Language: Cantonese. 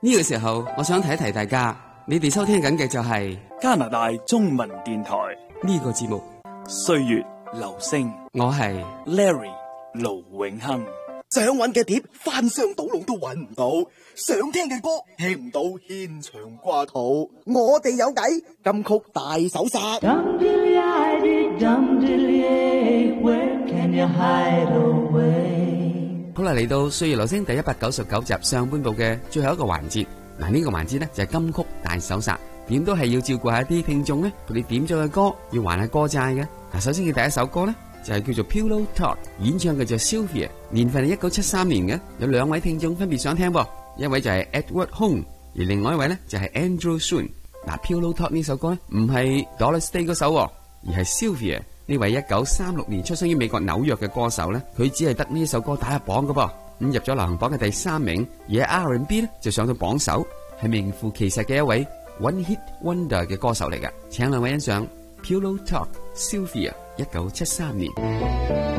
呢個時候，我想提一提大家，你哋收聽緊嘅就係加拿大中文電台呢個節目 《歲月留聲》， 我係 Larry 盧永亨。 想揾嘅碟翻箱倒籠都揾唔到，想聽嘅歌聽唔到，牽腸掛肚。我哋有計，金曲大搜殺。 好啦，嚟到歲月留聲第199集上半部嘅最後一個環節。嗱，呢個環節呢就係金曲大搜殺，點都係要照顧下啲聽眾呢，佢哋點咗嘅歌要還下歌債嘅。嗱，首先嘅第一首歌呢就係叫做 Pillow Talk， 演唱嘅就係 Sylvia， 年份係1973年嘅。有兩位聽眾分別想聽噃，一位就係 Edward Hong， 而另外一位呢就係 Andrew Sun。嗱， Pillow Talk 呢首歌呢唔係 Doris Day 嗰首，而係 Sylvia 呢位1936年出生於美國紐約嘅歌手呢，佢只係得呢一首歌打入榜嘅噃，咁入咗流行榜嘅第3名，而喺 R&B 呢就上到榜首，係名副其實嘅一位 One Hit Wonder 嘅歌手嚟嘅。請兩位欣賞 Pillow Talk Sylvia 1973年。